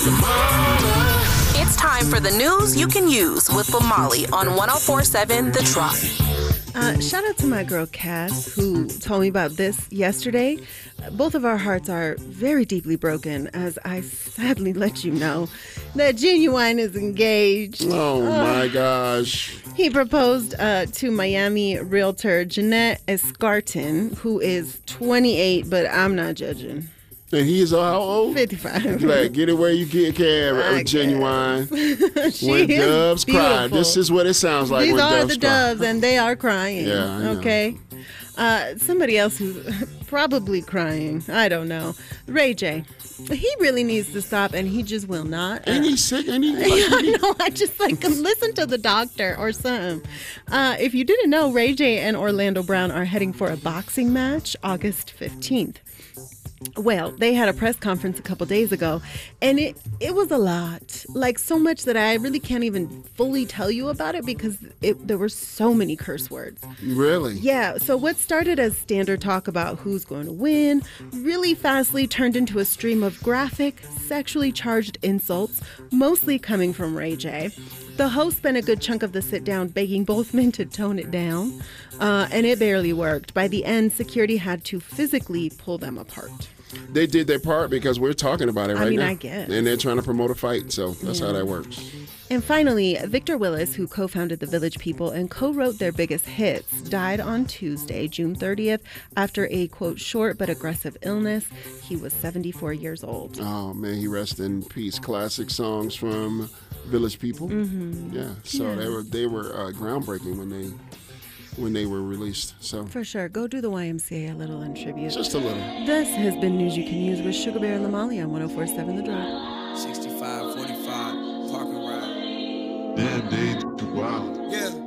It's time for the news you can use with Lamali on 104.7 The Trop. Shout out to my girl Cass, who told me about this yesterday. Both of our hearts are very deeply broken, as I sadly let you know that Genuine is engaged. Oh my gosh. He proposed to Miami realtor Jeanette Escartin, who is 28, but I'm not judging. And he is how old? 55. Like, get it where you get, Genuine. When doves cry. This is what it sounds like These when are doves the cry. doves, and they are crying. Yeah, I know. Okay. Somebody else who's probably crying. I don't know. Ray J. He really needs to stop, and he just will not. Ain't he sick? Ain't he? I know. I just listen to the doctor or something. If you didn't know, Ray J and Orlando Brown are heading for a boxing match August 15th. Well, they had a press conference a couple days ago, and it was a lot. Like, so much that I really can't even fully tell you about it because there were so many curse words. Really? Yeah, so what started as standard talk about who's going to win really fastly turned into a stream of graphic, sexually charged insults, mostly coming from Ray J. The host spent a good chunk of the sit-down begging both men to tone it down, and it barely worked. By the end, security had to physically pull them apart. They did their part because we're talking about it right now. I guess. And they're trying to promote a fight, so that's how that works. And finally, Victor Willis, who co-founded The Village People and co-wrote their biggest hits, died on Tuesday, June 30th, after a, quote, short but aggressive illness. He was 74 years old. Oh, man, he rest in peace. Classic songs from Village People. Mm-hmm. Yeah, so they were groundbreaking when they were released. So for sure. Go do the YMCA a little in tribute. Just a little. This has been News You Can Use with Sugar Bear and Lamali on 104.7 The Drop. 6545 parking ride. Damn, Dave, wow. Yeah.